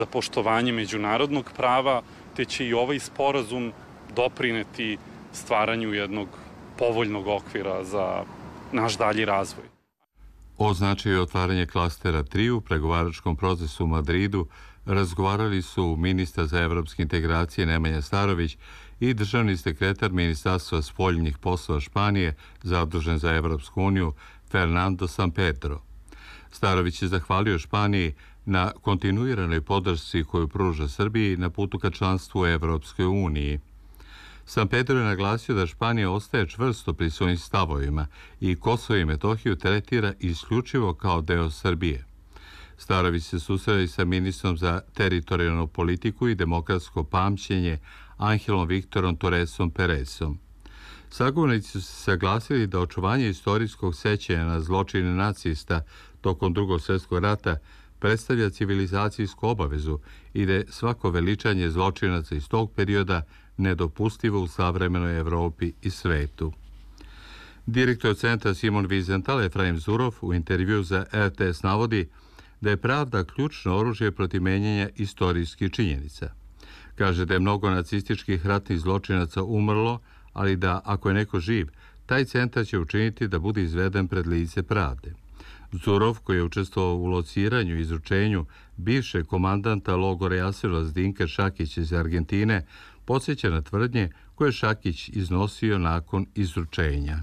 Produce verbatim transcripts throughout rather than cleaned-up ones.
za poštovanje međunarodnog prava, te će i ovaj sporazum doprineti stvaranju jednog povoljnog okvira za naš dalji razvoj. O značaju otvaranja klastera tri u pregovaračkom procesu u Madridu razgovarali su ministar za evropske integracije Nemanja Starović i državni sekretar Ministarstva spoljnih poslova Španije zadužen za Evropsku uniju Fernando Sampedro. Starović je zahvalio Španiji na kontinuiranoj podršci koju pruža Srbiji na putu ka članstvu u Evropskoj uniji. Sampedro je naglasio da Španija ostaje čvrsto pri svojim stavovima i Kosovo i Metohiju tretira isključivo kao deo Srbije. Starović se susreli sa ministrom za teritorijalnu politiku i demokratsko pamćenje Angelom Viktorom Torresom Perezom. Sagovornici su se saglasili da očuvanje istorijskog sećanja na zločine nacista tokom Drugog svjetskog rata predstavlja civilizacijsku obavezu i da je svako veličanje zločinaca iz tog perioda nedopustivo u savremenoj Evropi i svetu. Direktor centra Simon Wiesenthal Efraim Zurov u intervju za R T S navodi da je pravda ključno oružje protiv menjanja istorijskih činjenica. Kaže da je mnogo nacističkih ratnih zločinaca umrlo, ali da ako je neko živ, taj centar će učiniti da bude izveden pred lice pravde. Zurov, koji je učestvovao u lociranju i izručenju bivšeg komandanta logora Jasenovac Dinka Šakića iz Argentine, podsjeća na tvrdnje koje je Šakić iznosio nakon izručenja.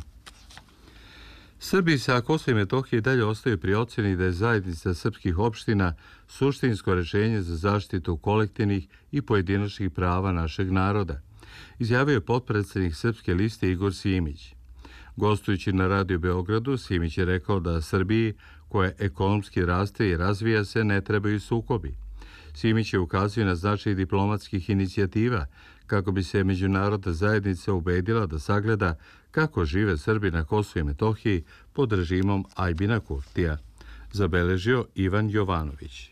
Srbi sa Kosova i Metohije dalje ostaju pri ocjeni da je zajednica srpskih opština suštinsko rješenje za zaštitu kolektivnih i pojedinačnih prava našeg naroda, izjavio je potpredsjednik Srpske liste Igor Simić. Gostujući na Radio Beogradu, Simić je rekao da Srbiji, koja ekonomski raste i razvija se, ne trebaju sukobi. Simić je ukazio na značaj diplomatskih inicijativa kako bi se međunarodna zajednica ubedila da sagleda kako žive Srbi na Kosovu i Metohiji pod režimom Aljbina Kurtija, zabeležio Ivan Jovanović.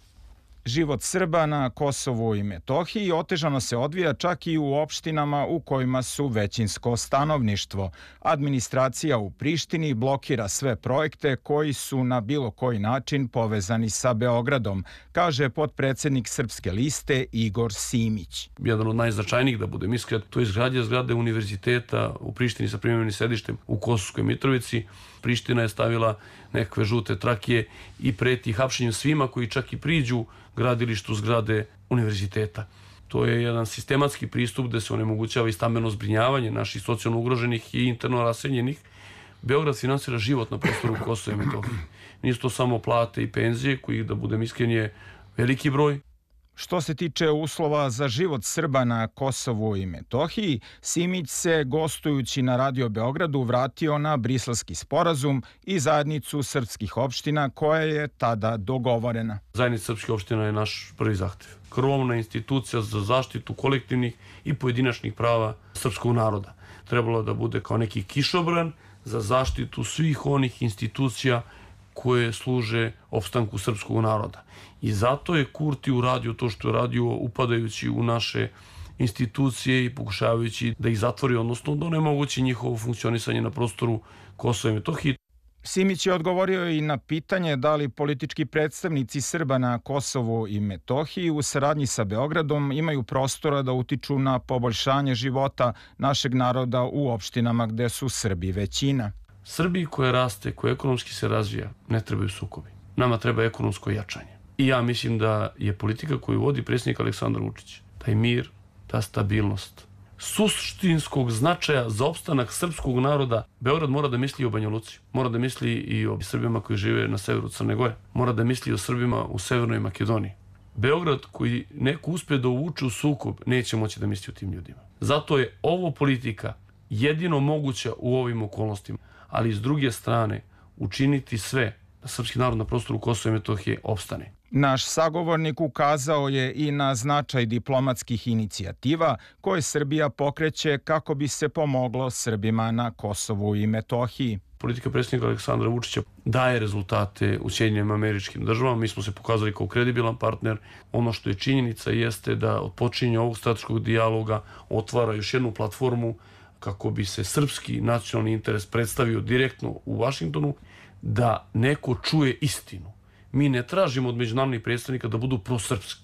Život Srba na Kosovu i Metohiji otežano se odvija čak i u opštinama u kojima su većinsko stanovništvo. Administracija u Prištini blokira sve projekte koji su na bilo koji način povezani sa Beogradom, kaže potpredsjednik Srpske liste Igor Simić. Jedan od najznačajnijih, da budem iskren, to je izgradnja zgrade univerziteta u Prištini sa privremenim sedištem u Kosovskoj Mitrovici. Priština je stavila nekakve žute trakije i preti hapšenjem svima koji čak i priđu gradilištu zgrade univerziteta. To je jedan sistematski pristup gde se onemogućava i stambeno zbrinjavanje naših socijalno ugroženih i interno raseljenih. Beograd finansira život na prostoru Kosova i Metohije. Nisu to samo plate i penzije, koji, da budem iskren, je veliki broj. Što se tiče uslova za život Srba na Kosovu i Metohiji, Simić se, gostujući na Radio Beogradu, vratio na Briselski sporazum i zajednicu srpskih opština koja je tada dogovorena. Zajednica srpskih opština je naš prvi zahtev. Krovna institucija za zaštitu kolektivnih i pojedinačnih prava srpskog naroda. Trebalo da bude kao neki kišobran za zaštitu svih onih institucija koje služe opstanku srpskog naroda. I zato je Kurti uradio to što je radio, upadajući u naše institucije i pokušavajući da ih zatvori, odnosno da onemogući njihovo funkcionisanje na prostoru Kosova i Metohije. Simić je odgovorio i na pitanje da li politički predstavnici Srba na Kosovu i Metohiji u saradnji sa Beogradom imaju prostora da utiču na poboljšanje života našeg naroda u opštinama gde su Srbi većina. Srbiji koja raste, koja ekonomski se razvija, ne trebaju sukobi. Nama treba ekonomsko jačanje. I ja mislim da je politika koju vodi predsjednik Aleksandar Vučić, taj mir, ta stabilnost, suštinskog značaja za opstanak srpskog naroda. Beograd mora da misli o Banja Luci, mora da misli i o Srbima koji žive na severu Crne Gore, mora da misli o Srbima u Severnoj Makedoniji. Beograd koji neko uspe da uvuče u sukob, neće moći da misli o tim ljudima. Zato je ovo politika jedino moguća u ovim okolnostima, ali s druge strane učiniti sve da srpski narod na prostoru Kosova i Metohije opstane. Naš sagovornik ukazao je i na značaj diplomatskih inicijativa koje Srbija pokreće kako bi se pomoglo Srbima na Kosovu i Metohiji. Politika predsjednika Aleksandra Vučića daje rezultate u Sjedinjenim Američkim Državama. Mi smo se pokazali kao kredibilan partner. Ono što je činjenica jeste da od počinjenja ovog strateškog dijaloga otvara još jednu platformu kako bi se srpski nacionalni interes predstavio direktno u Vašingtonu, da neko čuje istinu. Mi ne tražimo od međunarodnih predstavnika da budu prosrpski.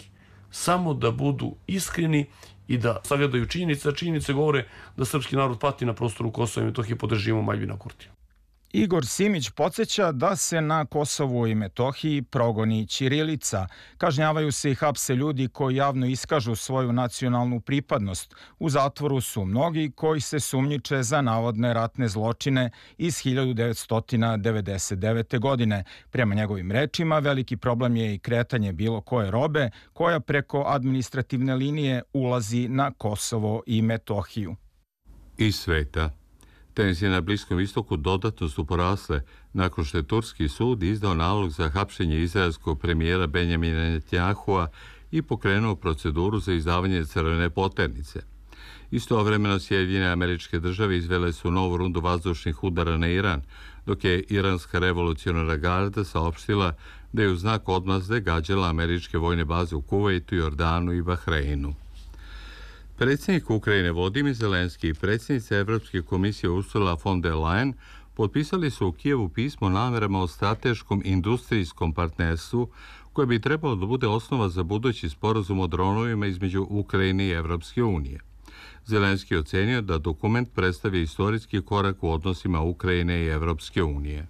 samo da budu iskreni i da sagledaju činjenice, a činjenice govore da srpski narod pati na prostoru Kosova i Metohije pod režimom Aljbina Kurtija. Igor Simić podsjeća da se na Kosovu i Metohiji progoni ćirilica. Kažnjavaju se i hapse ljudi koji javno iskažu svoju nacionalnu pripadnost. U zatvoru su mnogi koji se sumnjiče za navodne ratne zločine iz hiljadu devetsto devedeset devete. godine. Prema njegovim rečima, veliki problem je i kretanje bilo koje robe koja preko administrativne linije ulazi na Kosovo i Metohiju. Iz sveta. Tenzije na Bliskom istoku dodatno su porasle nakon što je turski sud izdao nalog za hapšenje izraelskog premijera Benjamina Netanyahua i pokrenuo proceduru za izdavanje crvene poternice. Istovremeno Sjedinjene Američke Države izvele su novu rundu vazdušnih udara na Iran, dok je Iranska revolucionarna garda saopštila da je u znak odmazde gađala američke vojne baze u Kuvajtu, Jordanu i Bahreinu. Predsjednik Ukrajine Volodymyr Zelenski i predsjednica Evropske komisije Ursula von der Leyen potpisali su u Kijevu pismo o namerama o strateškom industrijskom partnerstvu koje bi trebalo da bude osnova za budući sporazum o dronovima između Ukrajine i Evropske unije. Zelenski je ocenio da dokument predstavlja istorijski korak u odnosima Ukrajine i Evropske unije.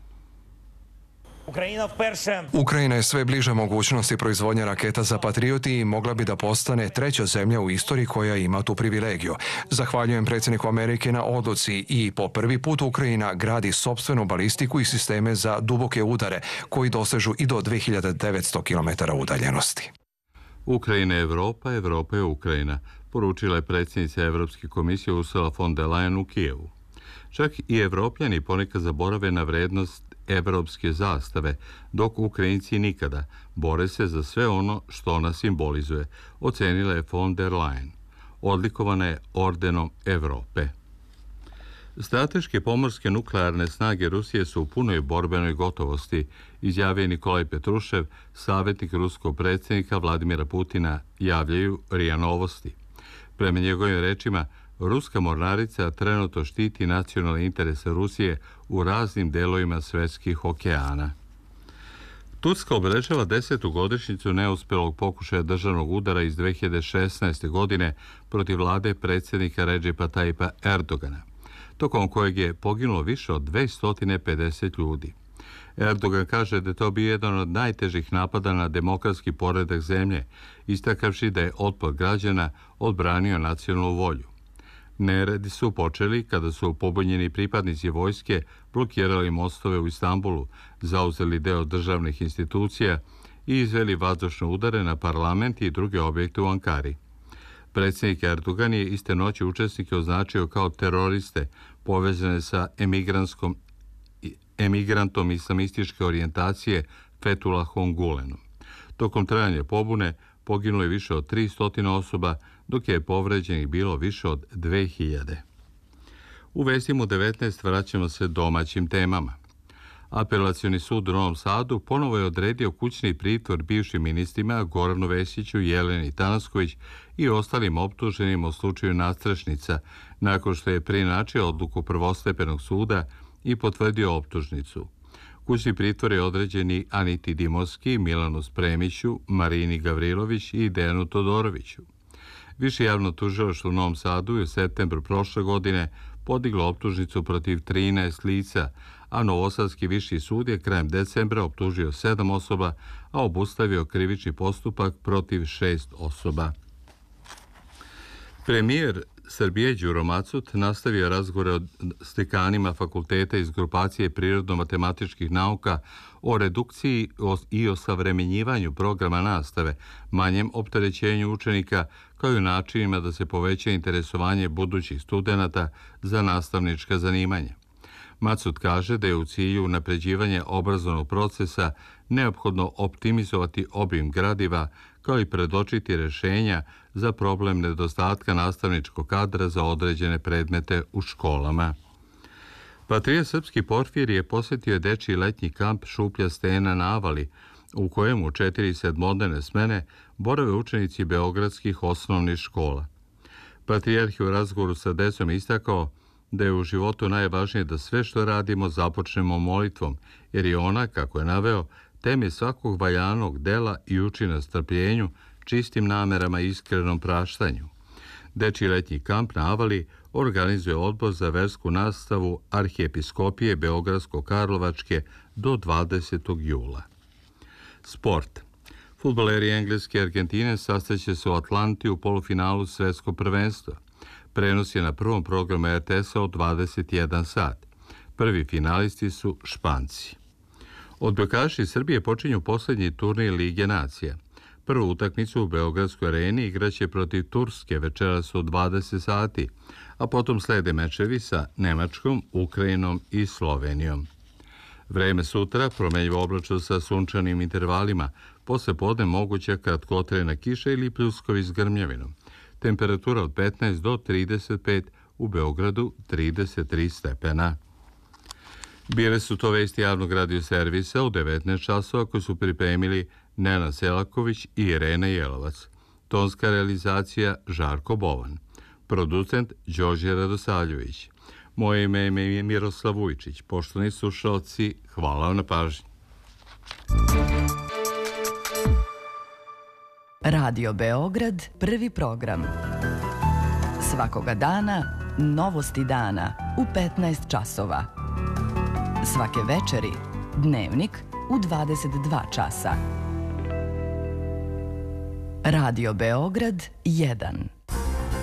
Ukrajina je sve bliža mogućnosti proizvodnje raketa za Patrioti i mogla bi da postane treća zemlja u istoriji koja ima tu privilegiju. Zahvaljujem predsjedniku Amerike na odluci i po prvi put Ukrajina gradi sopstvenu balistiku i sisteme za duboke udare koji dosežu i do dve hiljade devetsto kilometara udaljenosti. Ukrajina je Evropa, Evropa je Ukrajina, poručila je predsjednica Evropske komisije Ursula von der Leyen u Kijevu. Čak i Evropljani ponekad zaborave na vrednost evropske zastave, dok Ukrajinci nikada bore se za sve ono što ona simbolizuje, ocenila je von der Leyen. Odlikovana je ordenom Evrope. Strateške pomorske nuklearne snage Rusije su u punoj borbenoj gotovosti, izjavio Nikolaj Petrušev, savjetnik ruskog predsjednika Vladimira Putina, javljaju R I A Novosti. Prema njegovim rečima, ruska mornarica trenutno štiti nacionalne interese Rusije u raznim delovima svetskih okeana. Turska obeležava desetu godišnjicu neuspelog pokušaja državnog udara iz dve hiljade šesnaeste. godine protiv vlade predsjednika Redžepa Tajipa Erdogana, tokom kojeg je poginulo više od dvesta pedeset ljudi. Erdogan kaže da je to bio jedan od najtežih napada na demokratski poredak zemlje, istakavši da je otpor građana odbranio nacionalnu volju. Neredi su počeli kada su pobunjeni pripadnici vojske blokirali mostove u Istanbulu, zauzeli deo državnih institucija i izveli vazdušne udare na parlament i druge objekte u Ankari. Predsjednik Erdogan je iste noći učesnike označio kao teroriste povezane sa emigrantskom, emigrantom islamističke orijentacije Fethullahom Gulenom. Tokom trajanja pobune poginulo je više od tristo osoba, dok je povređenih bilo više od dve hiljade. U vestima devetnaest vraćamo se domaćim temama. Apelacioni sud u Novom Sadu ponovo je odredio kućni pritvor bivšim ministrima Goranu Vesiću, Jeleni Tanasković i ostalim optuženim u slučaju Nadstrešnica, nakon što je preinačio odluku prvostepenog suda i potvrdio optužnicu. Kućni pritvor je određen i Aniti Dimovski, Milanu Spremiću, Marini Gavrilović i Dejanu Todoroviću. Više javno tužilaštvo u Novom Sadu je u septembru prošle godine podiglo optužnicu protiv trinaest lica, a Novosadski viši sud je krajem decembra optužio sedam osoba, a obustavio krivični postupak protiv šest osoba. Premijer Srbije Đuro Macut nastavio razgovore o dekanima fakulteta iz grupacije prirodno-matematičkih nauka o redukciji i osavremenjivanju programa nastave, manjem opterećenju učenika, kao i o načinima da se poveća interesovanje budućih studenata za nastavnička zanimanja. Macut kaže da je u cilju unapređivanja obrazovnog procesa neophodno optimizovati obim gradiva, kao i predočiti rješenja za problem nedostatka nastavničkog kadra za određene predmete u školama. Patrijarh Srpski Porfirije je posjetio dečiji letnji kamp Šuplja stena na Avali, u kojem u četiri sedmodnevne smene borave učenici beogradskih osnovnih škola. Patrijarh je u razgovoru sa decom istakao da je u životu najvažnije da sve što radimo započnemo molitvom, jer je ona, kako je naveo, temelj svakog valjanog dela i uči na strpljenju, čistim namerama i iskrenom praštanju. Dečiji letnji kamp na Avali organizuje odbor za versku nastavu Arhijepiskopije Beogradsko-Karlovačke do dvadesetog jula. Sport. Fudbaleri Engleske i Argentine sastaće se u Atlanti u polufinalu svetskog prvenstva. Prenos je na prvom programu R T S-a od dvadeset jedan sat. Prvi finalisti su Španci. Odbojkaši Srbije počinju poslednji turnir Lige nacija. Prvu utakmicu u Beogradskoj areni igraće protiv Turske večeras u dvadeset sati, a potom slede mečevi sa Nemačkom, Ukrajinom i Slovenijom. Vreme sutra promenljivo oblačno sa sunčanim intervalima, posle podne moguća kratkotrajna kiša ili pljuskovi s grmljavinom. Temperatura od petnaest do trideset pet, u Beogradu trideset tri stepena. Bile su to vesti javnog radioservisa u devetnaest časova koji su pripremili Nenad Selaković i Irena Jelovac. Tonska realizacija Žarko Bovan. Producent Đorđe Radosavljević. Moje ime je Miroslav Vujčić. Poštovani slušalci, hvala vam na pažnji. Radio Beograd, prvi program. Svakoga dana, novosti dana u petnaest časova. Svake večeri, dnevnik u dvadeset dva časa. Radio Beograd jedan.